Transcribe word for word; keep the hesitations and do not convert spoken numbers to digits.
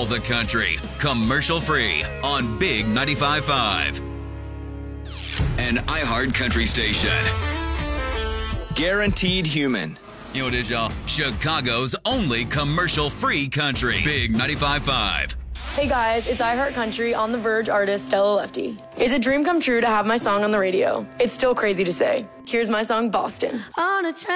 all the country, commercial free on Big ninety-five point five. An iHeart Country station. Guaranteed human. You know what it is, y'all? Chicago's only commercial free country. Big ninety-five point five. Hey guys, it's iHeart Country on The Verge artist Stella Lefty. It's a dream come true to have my song on the radio. It's still crazy to say. Here's my song, Boston. On a